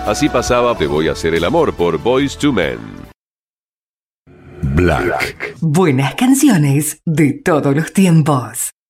Así pasaba Te voy a hacer el amor por Boyz II Men. Black. Buenas canciones de todos los tiempos.